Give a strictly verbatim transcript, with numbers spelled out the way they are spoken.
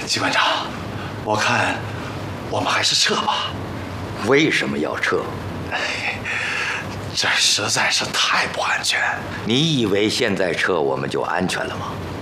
机关长，我看我们还是撤吧。 为什么要撤？ 这实在是太不安全。 你以为现在撤我们就安全了吗？